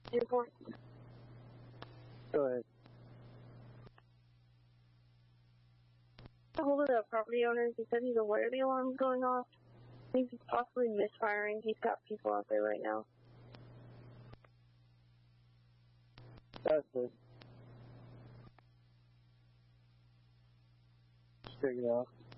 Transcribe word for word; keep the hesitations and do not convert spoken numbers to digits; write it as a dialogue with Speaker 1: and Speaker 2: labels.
Speaker 1: Airport.
Speaker 2: Go ahead.
Speaker 1: A hold of the property owners. He said he's aware the alarm's going off. I think he's possibly misfiring. He's got people out there right now.
Speaker 2: That's it. Just take it off.